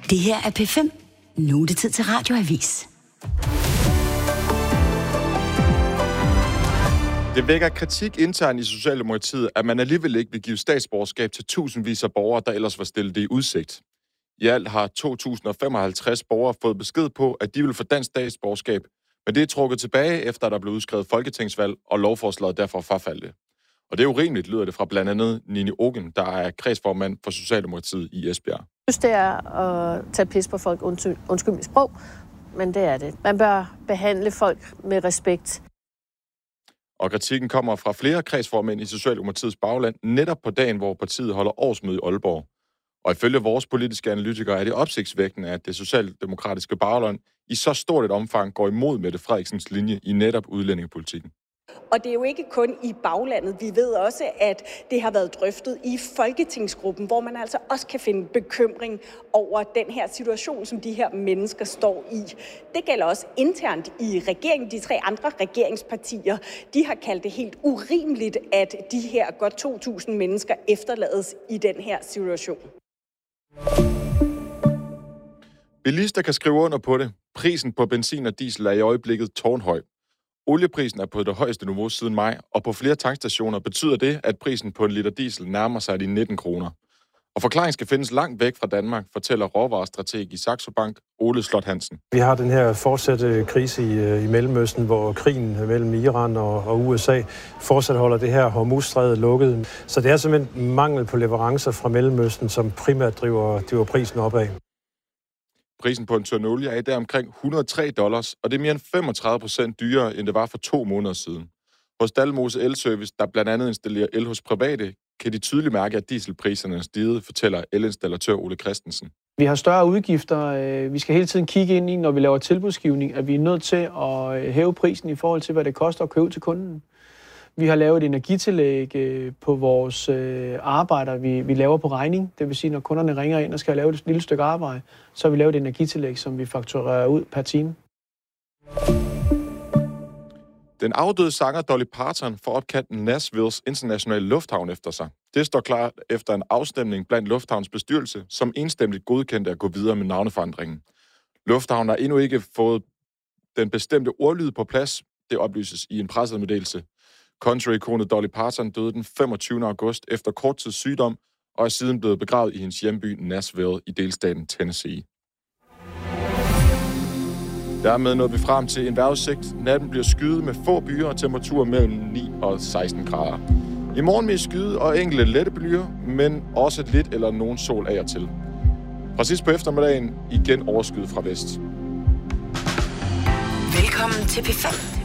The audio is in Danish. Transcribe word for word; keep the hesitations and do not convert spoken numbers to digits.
Det her er P fem. Nu er det tid til Radioavis. Det vækker kritik internt i Socialdemokratiet, at man alligevel ikke vil give statsborgerskab til tusindvis af borgere, der ellers var stillet det i udsigt. I alt har to tusind femoghalvtreds borgere fået besked på, at de vil få dansk statsborgerskab, men det er trukket tilbage, efter der blev udskrevet folketingsvalg, og lovforslaget derfor forfaldte. Og det er urimeligt, lyder det fra blandt andet Nini Ogen, der er kredsformand for Socialdemokratiet i Esbjerg. Jeg synes, det er at tage pis på folk, undskyld, undskyld mit sprog, men det er det. Man bør behandle folk med respekt. Og kritikken kommer fra flere kredsformænd i Socialdemokratiets bagland, netop på dagen, hvor partiet holder årsmøde i Aalborg. Og ifølge vores politiske analytikere er det opsigtsvækkende, at det socialdemokratiske bagland i så stort et omfang går imod Mette Frederiksens linje i netop udlændingepolitikken. Og det er jo ikke kun i baglandet. Vi ved også, at det har været drøftet i folketingsgruppen, hvor man altså også kan finde bekymring over den her situation, som de her mennesker står i. Det gælder også internt i regeringen. De tre andre regeringspartier, de har kaldt det helt urimeligt, at de her godt to tusind mennesker efterlades i den her situation. Bilister kan skrive under på det. Prisen på benzin og diesel er i øjeblikket tårnhøj. Olieprisen er på det højeste niveau siden maj, og på flere tankstationer betyder det, at prisen på en liter diesel nærmer sig de nitten kroner. Og forklaringen skal findes langt væk fra Danmark, fortæller råvarestrateg i Saxo Bank, Ole Slot Hansen. Vi har den her fortsatte krise i, i Mellemøsten, hvor krigen mellem Iran og, og U S A fortsat holder det her Hormuzstrædet lukket. Så det er simpelthen mangel på leverancer fra Mellemøsten, som primært driver, driver prisen opad. Prisen på en tønde olie er i dag omkring et hundrede og tre dollars, og det er mere end femogtredive procent dyrere, end det var for to måneder siden. Hos Dalmose Elservice, der blandt andet installerer el hos private, kan de tydeligt mærke, at dieselpriserne er steget, fortæller elinstallatør Ole Christensen. Vi har større udgifter. Vi skal hele tiden kigge ind i, når vi laver tilbudsgivning, at vi er nødt til at hæve prisen i forhold til, hvad det koster at købe til kunden. Vi har lavet et energitillæg på vores arbejder, vi, vi laver på regning. Det vil sige, når kunderne ringer ind og skal lave et lille stykke arbejde, så har vi lavet et energitillæg, som vi fakturerer ud per time. Den afdøde sanger Dolly Parton får opkaldt Nashvilles internationale lufthavn efter sig. Det står klart efter en afstemning blandt lufthavns bestyrelse, som enstemmigt godkendte at gå videre med navneforandringen. Lufthavnen har endnu ikke fået den bestemte ordlyd på plads. Det oplyses i en pressemeddelelse. Country-ikonet Dolly Parton døde den femogtyvende august efter kort tids sygdom, og er siden blevet begravet i hendes hjemby Nashville i delstaten Tennessee. Dermed nåede vi frem til en vejrudsigt. Natten bliver skyet med få byer og temperaturer mellem ni og seksten grader. I morgen med skyde og enkelte lette byer, men også lidt eller nogen sol af og til. Præcis på eftermiddagen igen overskyet fra vest. Velkommen til P fem.